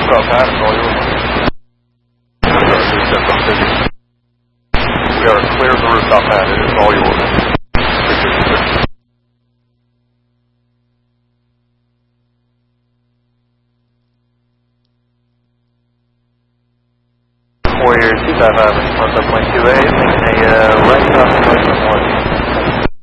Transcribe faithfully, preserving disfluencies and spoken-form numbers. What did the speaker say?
rooftop pad, it's all yours. We are clear of the rooftop pad, it is all yours. Warrior two five five, contact point two eight, making a uh, right crossing license one.